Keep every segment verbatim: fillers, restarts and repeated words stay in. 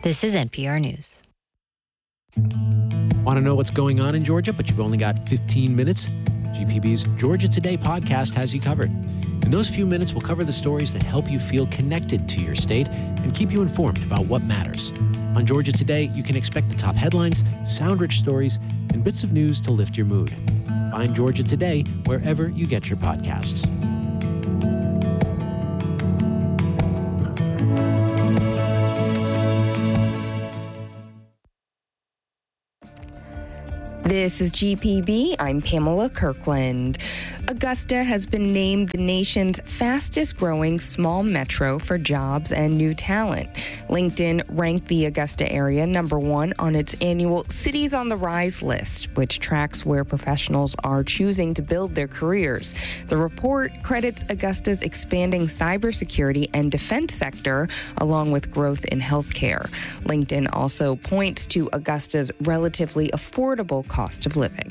This is N P R News. Want to know what's going on in Georgia, but you've only got fifteen minutes? G P B's Georgia Today podcast has you covered. In those few minutes, we'll cover the stories that help you feel connected to your state and keep you informed about what matters. On Georgia Today, you can expect the top headlines, sound-rich stories, and bits of news to lift your mood. Find Georgia Today wherever you get your podcasts. This is G P B. I'm Pamela Kirkland. Augusta has been named the nation's fastest growing small metro for jobs and new talent. LinkedIn ranked the Augusta area number one on its annual Cities on the Rise list, which tracks where professionals are choosing to build their careers. The report credits Augusta's expanding cybersecurity and defense sector, along with growth in healthcare. LinkedIn also points to Augusta's relatively affordable cost of living.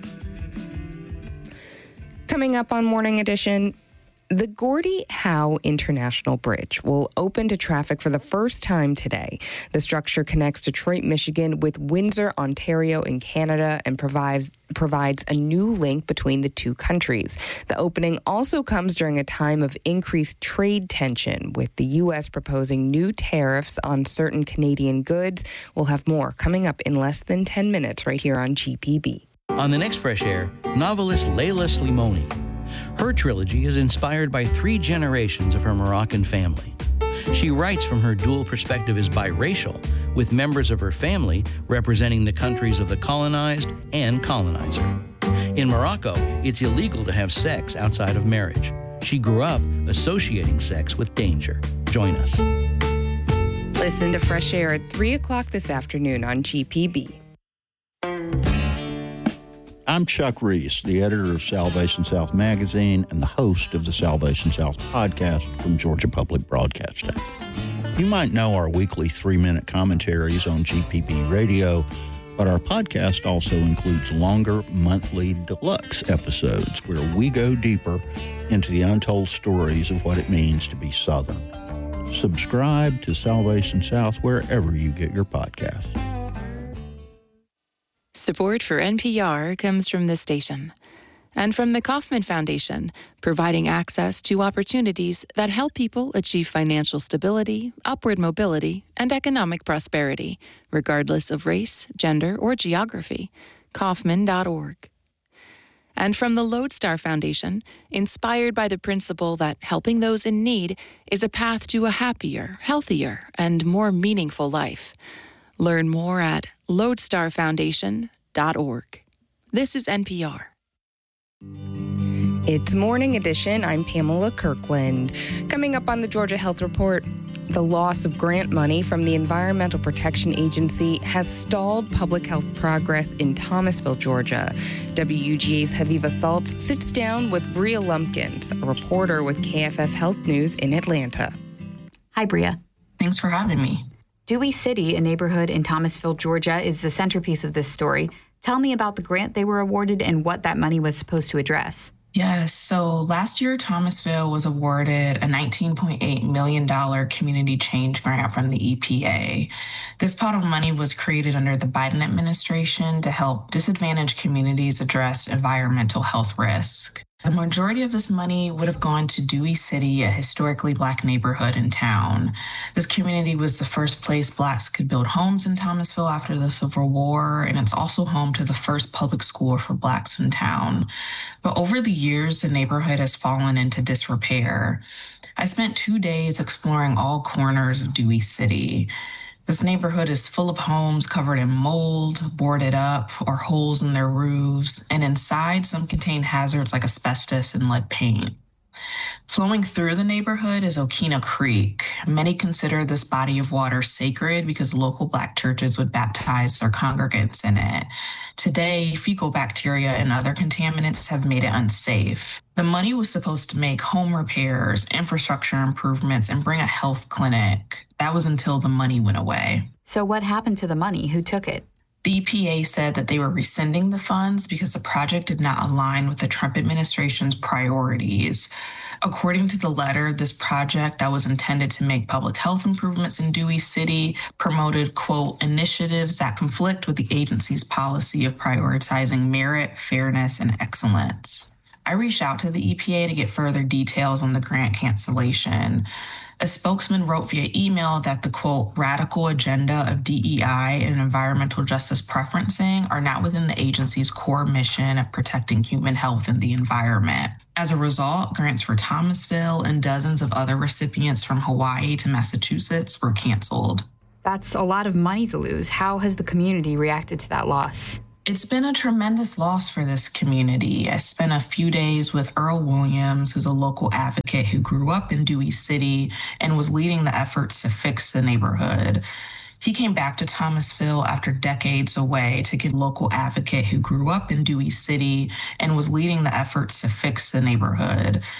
Coming up on Morning Edition, the Gordie Howe International Bridge will open to traffic for the first time today. The structure connects Detroit, Michigan with Windsor, Ontario in Canada and provides provides a new link between the two countries. The opening also comes during a time of increased trade tension, with the U S proposing new tariffs on certain Canadian goods. We'll have more coming up in less than ten minutes right here on G P B. On the next Fresh Air, novelist Leila Slimoni. Her trilogy is inspired by three generations of her Moroccan family. She writes from her dual perspective as biracial, with members of her family representing the countries of the colonized and colonizer. In Morocco, it's illegal to have sex outside of marriage. She grew up associating sex with danger. Join us. Listen to Fresh Air at three o'clock this afternoon on G P B. I'm Chuck Reese, the editor of Salvation South magazine and the host of the Salvation South podcast from Georgia Public Broadcasting. You might know our weekly three-minute commentaries on G P B Radio, but our podcast also includes longer monthly deluxe episodes where we go deeper into the untold stories of what it means to be Southern. Subscribe to Salvation South wherever you get your podcasts. Support for N P R comes from this station and from the Kauffman Foundation, providing access to opportunities that help people achieve financial stability, upward mobility, and economic prosperity, regardless of race, gender, or geography. Kauffman dot org. And from the Lodestar Foundation, inspired by the principle that helping those in need is a path to a happier, healthier, and more meaningful life. Learn more at lodestar foundation dot org. This is N P R. It's Morning Edition. I'm Pamela Kirkland. Coming up on the Georgia Health Report, the loss of grant money from the Environmental Protection Agency has stalled public health progress in Thomasville, Georgia. W U G A's Haviva Saltz sits down with Bria Lumpkins, a reporter with K F F Health News in Atlanta. Hi, Bria. Thanks for having me. Dewey City, a neighborhood in Thomasville, Georgia, is the centerpiece of this story. Tell me about the grant they were awarded and what that money was supposed to address. Yes, so last year, Thomasville was awarded a nineteen point eight million dollars community change grant from the E P A. This pot of money was created under the Biden administration to help disadvantaged communities address environmental health risk. The majority of this money would have gone to Dewey City, a historically Black neighborhood in town. This community was the first place Blacks could build homes in Thomasville after the Civil War, and it's also home to the first public school for Blacks in town. But over the years, the neighborhood has fallen into disrepair. I spent two days exploring all corners of Dewey City. This neighborhood is full of homes covered in mold, boarded up, or holes in their roofs, and inside some contain hazards like asbestos and lead paint. Flowing through the neighborhood is Okina Creek. Many consider this body of water sacred because local Black churches would baptize their congregants in it. Today, fecal bacteria and other contaminants have made it unsafe. The money was supposed to make home repairs, infrastructure improvements, and bring a health clinic. That was until the money went away. So what happened to the money? Who took it? The E P A said that they were rescinding the funds because the project did not align with the Trump administration's priorities. According to the letter, this project that was intended to make public health improvements in Dewey City promoted, quote, initiatives that conflict with the agency's policy of prioritizing merit, fairness, and excellence. I reached out to the E P A to get further details on the grant cancellation. A spokesman wrote via email that the, quote, radical agenda of D E I and environmental justice preferencing are not within the agency's core mission of protecting human health and the environment. As a result, grants for Thomasville and dozens of other recipients from Hawaii to Massachusetts were canceled. That's a lot of money to lose. How has the community reacted to that loss? It's been a tremendous loss for this community. I spent a few days with Earl Williams, who's a local advocate who grew up in Dewey City and was leading the efforts to fix the neighborhood. He came back to Thomasville after decades away to get a local advocate who grew up in Dewey City and was leading the efforts to fix the neighborhood.